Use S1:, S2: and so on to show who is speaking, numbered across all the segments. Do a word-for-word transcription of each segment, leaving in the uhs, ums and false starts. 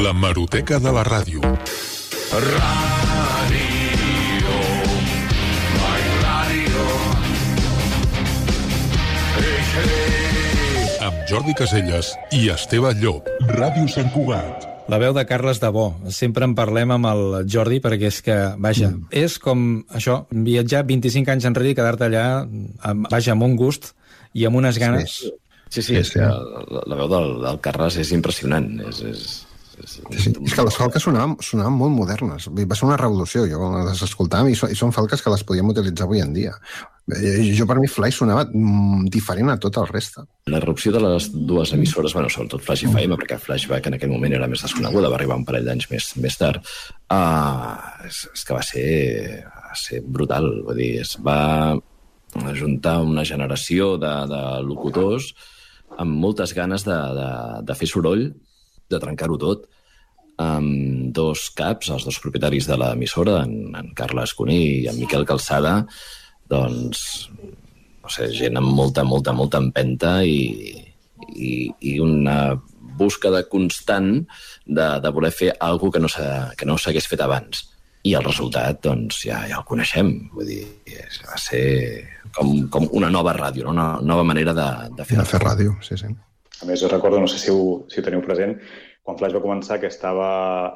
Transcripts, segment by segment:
S1: L'hemeroteca de la ràdio.
S2: Ràdio, mai ràdio.
S1: Amb Jordi Caselles i Esteve Llop. Ràdio Sant Cugat.
S3: La veu de Carles Dabó. Sempre en parlem amb el Jordi perquè és que, vaja, mm. és com això, viatjar vint-i-cinc anys enrere i quedar-te allà, amb, vaja, amb un gust i amb unes ganes.
S4: Sí, sí, sí, és que la, la veu del, del Carles és impressionant. És, és, és,
S5: sí, és que les falques sonaven, sonaven molt modernes. Va ser una revolució, jo quan les escoltàvem, i, so, i són falques que les podíem utilitzar avui en dia. Jo, per mi, Flaix sonava diferent a tot el reste.
S4: La irrupció de les dues emissores, bueno, sobretot Flaix F M, perquè Flashback en aquell moment era més desconeguda, va arribar un parell d'anys més, més tard, uh, és, és que va ser, va ser brutal. Vull dir, es va ajuntar una generació de, de locutors amb moltes ganes de, de, de fer soroll, de trencar-ho tot, amb dos caps, els dos propietaris de l'emissora, en, en Carles Cuní i en Miquel Calçada, doncs, no sé, gent amb molta, molta, molta empenta i, i, i una búsqueda constant de, de voler fer alguna que no s'ha, que no s'hagués fet abans. I el resultat, doncs, ja, ja el coneixem. Vull dir, va ser com, com una nova ràdio, no? Una nova manera de, de fer,
S5: de fer ràdio. Sí, sí.
S6: A més, jo recordo, no sé si ho, si ho teniu present, quan Flaix va començar, que estava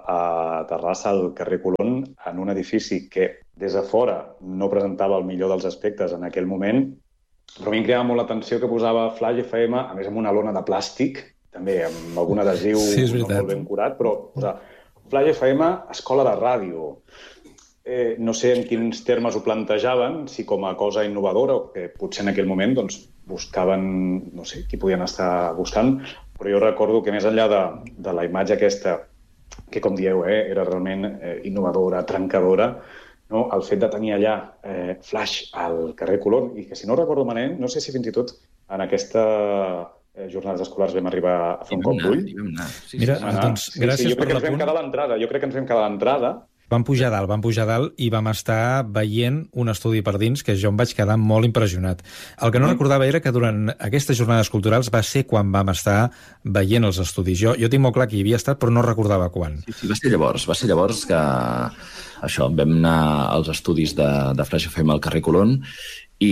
S6: a Terrassa, al carrer Colón, en un edifici que des de fora no presentava el millor dels aspectes en aquell moment, però a mi em cridava molt l'atenció que posava Flaix F M, a més amb una lona de plàstic, també amb algun adhesiu
S3: sí,
S6: no molt ben curat, però posava Flaix F M, escola de ràdio. Eh, no sé en quins termes ho plantejaven, si com a cosa innovadora, o que potser en aquell moment doncs, buscaven, no sé, qui podien estar buscant, però jo recordo que més enllà de, de la imatge aquesta, que com dieu, eh, era realment eh, innovadora, trencadora, no? El fet de tenir allà eh, Flaix al carrer Colón, i que si no recordo malament, no sé si fins i tot en aquesta eh, jornades escolars vam arribar a fer un cop d'ull.
S3: Sí, Mira, sí, doncs,
S6: sí,
S3: gràcies
S6: sí, jo crec
S3: per
S6: que ens vam quedar a l'entrada, jo crec que ens vam quedar a l'entrada.
S3: Vam pujar dalt, vam pujar dalt i vam estar veient un estudi per dins que jo em vaig quedar molt impressionat. El que no mm. recordava era que durant aquestes jornades culturals va ser quan vam estar veient els estudis. Jo, jo tinc molt clar que hi havia estat, però no recordava quan.
S4: Sí, sí, va ser llavors, va ser llavors que això, vam anar als estudis de, de Flaix F M al carrer Colón i,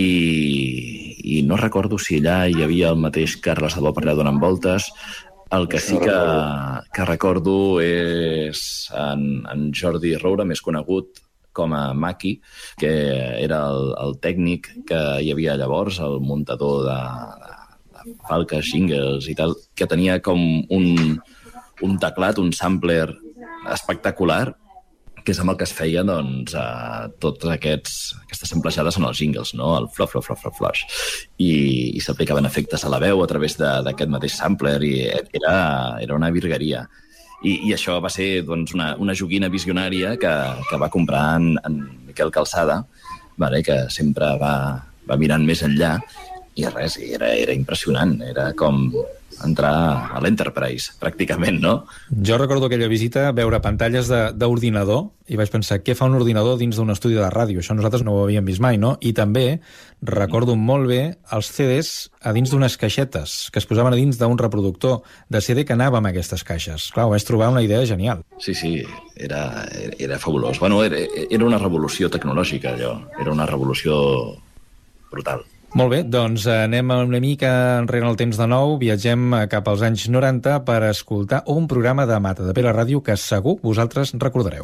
S4: i no recordo si allà hi havia el mateix Carles Dabó per allà donant voltes. El que sí que, que recordo és en, en Jordi Roura, més conegut com a Maki, que era el, el tècnic que hi havia llavors, el muntador de, de falques, jingles i tal, que tenia com un, un teclat, un sampler espectacular, que és amb el que es feia, doncs, a totes aquests, aquestes samplejades en els jingles, no? El fluff, fluff, fluff, fluff, fluff. I, i s'aplicaven efectes a la veu a través d'aquest mateix sampler, i era, era una virgueria. I, i això va ser, doncs, una, una joguina visionària que, que va comprar en, en Miquel Calçada, vale? Que sempre va, va mirant més enllà, i res, era, era impressionant, era com entrar a l'Enterprise, pràcticament, no?
S3: Jo recordo aquella visita, veure pantalles d'ordinador, i vaig pensar, què fa un ordinador dins d'un estudi de ràdio? Això nosaltres no ho havíem vist mai, no? I també recordo molt bé els C Ds a dins d'unes caixetes, que es posaven a dins d'un reproductor de C D que anava amb aquestes caixes. Clar, vaig trobar una idea genial.
S4: Sí, sí, era, era fabulós. Bueno, era, era una revolució tecnològica, allò. Era una revolució brutal.
S3: Molt bé, doncs anem una mica enrere el temps de nou, viatgem cap als anys noranta per escoltar un programa de Matadepera Ràdio que segur vosaltres recordareu.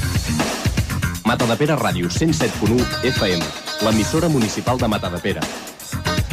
S7: Matadepera Ràdio cent set punt u F M, l'emissora municipal de Matadepera.